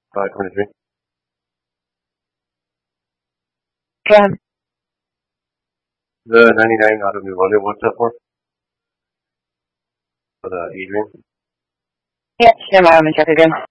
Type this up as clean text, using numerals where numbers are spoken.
523. Ken. The 99 out of Uvalde, what's that for? For the Adrian? Yes, never mind, let me check again.